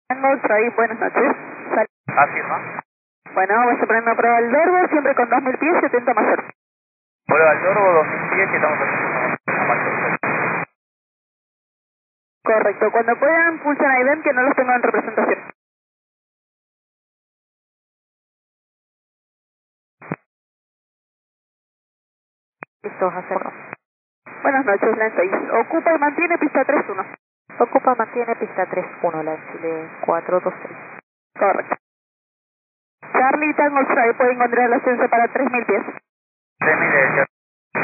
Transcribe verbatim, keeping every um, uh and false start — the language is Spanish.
Tango Trail, buenas noches. Sal Afirma. bueno, vamos a poner una prueba del Dorbo, siempre con dos mil pies, setenta mayor. Prueba al Dorbo, dos mil pies, que estamos haciendo una mayor. Correcto, cuando puedan pulsen a ident que no los tengo en representación. Listo, hacemos. Buenas noches, Land seis. Ocupa y mantiene pista tres uno. Ocupa, mantiene pista tres uno, la Chile cuatro dos seis. Correcto. Charlie Tango Trail puede encontrar el ascenso para tres mil pies. tres mil